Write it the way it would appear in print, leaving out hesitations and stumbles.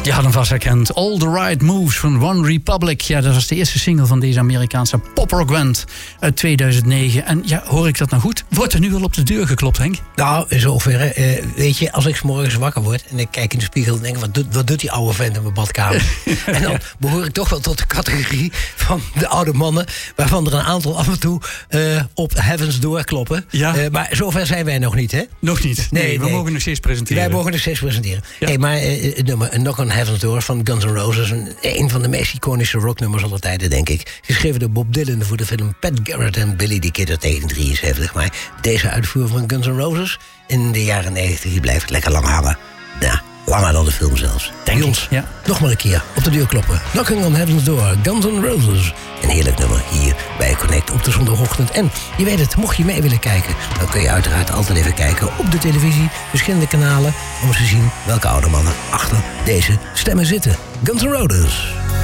Je had hem vast herkend. All the Right Moves van One Republic. Ja, dat was de eerste single van deze Amerikaanse poprockband uit 2009. En ja, hoor ik dat nou goed? Wordt er nu al op de deur geklopt, Henk? Nou, in zoverre. Weet je, als ik 's morgens wakker word en ik kijk in de spiegel en denk, wat doet die oude vent in mijn badkamer? En dan behoor ik toch wel tot de categorie van de oude mannen, waarvan er een aantal af en toe op Heavens Door kloppen. Ja. Maar zover zijn wij nog niet, hè? Nog niet. Nee, we mogen nog steeds presenteren. Wij mogen nog steeds presenteren. Ja. Hey, maar het nummer Knock on Heaven's Door van Guns N' Roses, een van de meest iconische rocknummers aller tijden, denk ik. Geschreven door Bob Dylan voor de film Pat Garrett en Billy the Kid uit 1973. Maar deze uitvoering van Guns N' Roses in de jaren 90, die blijft lekker lang hangen. Ja, langer dan de film zelfs. Denk ons. Ja. Nog maar een keer op de deur kloppen. Knocking on Heaven's Door, Guns N' Roses. Een heerlijk nummer hier bij Connect op de zondagochtend. En je weet het, mocht je mee willen kijken, dan kun je uiteraard altijd even kijken op de televisie, verschillende kanalen, om eens te zien welke oude mannen achter deze stemmen zitten. Guns N' Roses.